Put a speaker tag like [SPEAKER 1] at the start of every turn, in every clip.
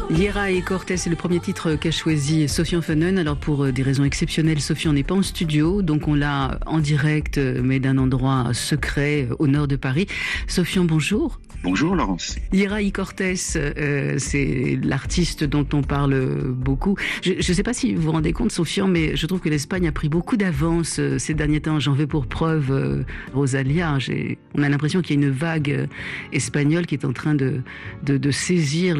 [SPEAKER 1] Yera y Cortés, c'est le premier titre qu'a choisi Sofian Funen. Alors pour des raisons exceptionnelles, Sofian n'est pas en studio, donc on l'a en direct, mais d'un endroit secret au nord de Paris. Sofian, bonjour.
[SPEAKER 2] Bonjour Laurence.
[SPEAKER 1] Yera y Cortés, c'est l'artiste dont on parle beaucoup. Je ne sais pas si vous vous rendez compte, Sofian, mais je trouve que l'Espagne a pris beaucoup d'avance ces derniers temps. J'en veux pour preuve Rosalia. On a l'impression qu'il y a une vague espagnole qui est en train de saisir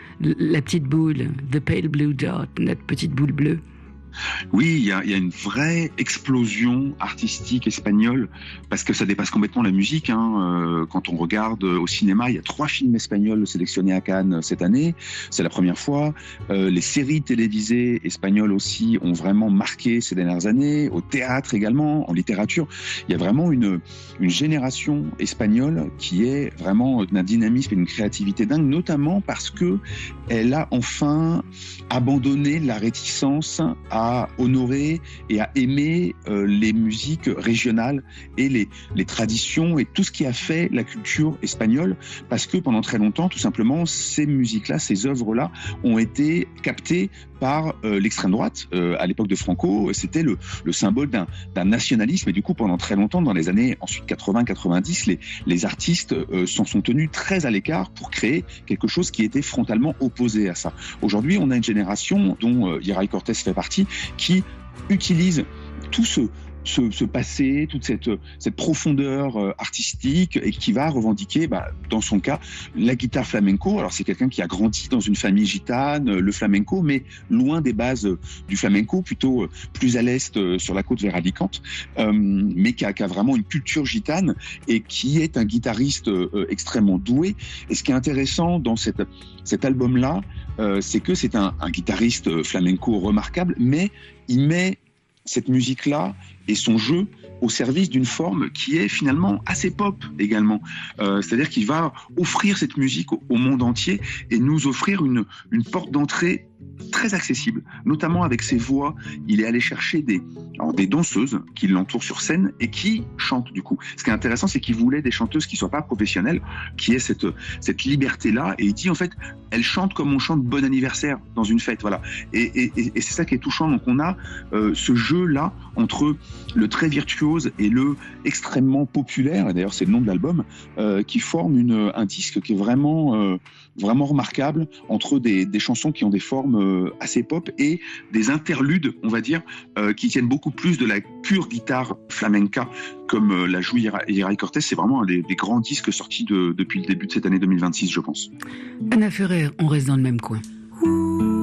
[SPEAKER 1] la petite boule, the pale blue dot, notre petite boule bleue.
[SPEAKER 2] Oui, il y a une vraie explosion artistique espagnole parce que ça dépasse complètement la musique. Quand on regarde au cinéma, il y a 3 films espagnols sélectionnés à Cannes cette année. C'est la première fois. Les séries télévisées espagnoles aussi ont vraiment marqué ces dernières années. Au théâtre également, en littérature. Il y a vraiment une génération espagnole qui est vraiment d'un dynamisme et d'une créativité dingue, notamment parce que elle a enfin abandonné la réticence à honorer et à aimer les musiques régionales et les traditions et tout ce qui a fait la culture espagnole, parce que pendant très longtemps, tout simplement, ces musiques-là, ces œuvres-là ont été captées par l'extrême droite. À l'époque de Franco, c'était le symbole d'un nationalisme, et du coup, pendant très longtemps, dans les années ensuite 80-90, les artistes s'en sont tenus très à l'écart pour créer quelque chose qui était frontalement opposé à ça. Aujourd'hui, on a une génération dont Yera y Cortés fait partie, qui utilise tout ce passé, toute cette profondeur artistique, et qui va revendiquer, dans son cas, la guitare flamenco. Alors c'est quelqu'un qui a grandi dans une famille gitane, le flamenco, mais loin des bases du flamenco, plutôt plus à l'est, sur la côte vers Alicante, mais qui a vraiment une culture gitane et qui est un guitariste extrêmement doué. Et ce qui est intéressant dans cet album-là, c'est que c'est un guitariste flamenco remarquable, mais il met cette musique-là et son jeu au service d'une forme qui est finalement assez pop également. C'est-à-dire qu'il va offrir cette musique au monde entier et nous offrir une porte d'entrée très accessible, notamment avec ses voix. Il est allé chercher des danseuses qui l'entourent sur scène et qui chantent du coup. Ce qui est intéressant, c'est qu'il voulait des chanteuses qui soient pas professionnelles, qui aient cette liberté-là, et il dit en fait, elles chantent comme on chante Bon anniversaire dans une fête, voilà. Et c'est ça qui est touchant. Donc on a ce jeu-là entre le très virtuose et le extrêmement populaire, et d'ailleurs c'est le nom de l'album, qui forme un disque qui est vraiment remarquable, entre des chansons qui ont des formes assez pop et des interludes, on va dire, qui tiennent beaucoup plus de la pure guitare flamenca, comme la joue Yera y Cortés. C'est vraiment un des grands disques sortis depuis le début de cette année 2026, je pense.
[SPEAKER 1] Anna Ferrer, on reste dans le même coin.